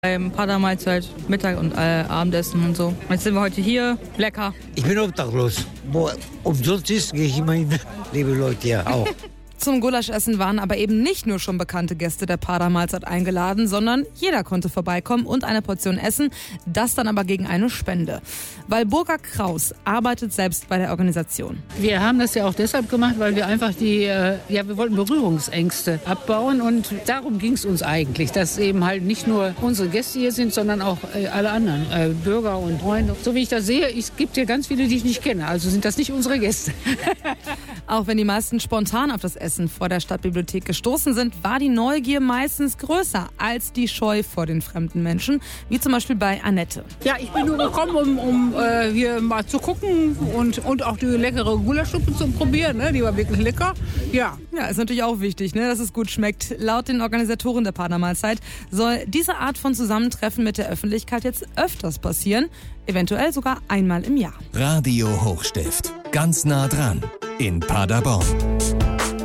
Beim Padermahlzeit, Mittag und Abendessen und so. Jetzt sind wir heute hier. Lecker. Ich bin obdachlos. Wo umsonst ist, gehe ich immer hin. Liebe Leute, ja auch. Zum Gulaschessen waren aber eben nicht nur schon bekannte Gäste der Padermahlzeit eingeladen, sondern jeder konnte vorbeikommen und eine Portion essen, das dann aber gegen eine Spende. Walburga Kraus arbeitet selbst bei der Organisation. Wir haben das ja auch deshalb gemacht, weil wir einfach wir wollten Berührungsängste abbauen und darum ging es uns eigentlich, dass eben halt nicht nur unsere Gäste hier sind, sondern auch alle anderen Bürger und Freunde. So wie ich das sehe, es gibt hier ganz viele, die ich nicht kenne, also sind das nicht unsere Gäste. Auch wenn die meisten spontan auf das Essen vor der Stadtbibliothek gestoßen sind, war die Neugier meistens größer als die Scheu vor den fremden Menschen, wie zum Beispiel bei Annette. Ja, ich bin nur gekommen, um hier mal zu gucken und auch die leckere Gulaschsuppe zu probieren, ne? Die war wirklich lecker. Ja, ist natürlich auch wichtig, ne, dass es gut schmeckt. Laut den Organisatoren der Padermahlzeit soll diese Art von Zusammentreffen mit der Öffentlichkeit jetzt öfters passieren, eventuell sogar einmal im Jahr. Radio Hochstift, ganz nah dran in Paderborn.